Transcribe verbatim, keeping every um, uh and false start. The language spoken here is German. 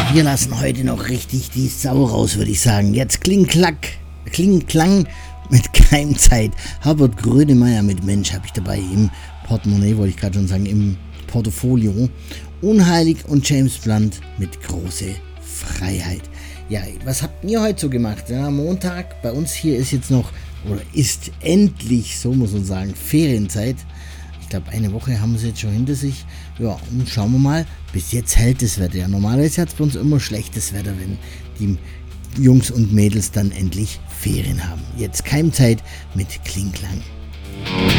Wir lassen heute noch richtig die Sau raus, würde ich sagen. Jetzt Kling-Klack, Kling-Klang mit Keimzeit. Herbert Grönemeyer mit Mensch habe ich dabei im Portemonnaie, wollte ich gerade schon sagen, im Portfolio. Unheilig und James Blunt mit Große Freiheit. Ja, was habt ihr heute so gemacht? Ja, Montag, bei uns hier ist jetzt noch, oder ist endlich, so muss man sagen, Ferienzeit. Ich glaube, eine Woche haben sie jetzt schon hinter sich. Ja, und schauen wir mal. Bis jetzt hält das Wetter. Ja, normalerweise hat es bei uns immer schlechtes Wetter, wenn die Jungs und Mädels dann endlich Ferien haben. Jetzt Keimzeit mit Kling-Klang.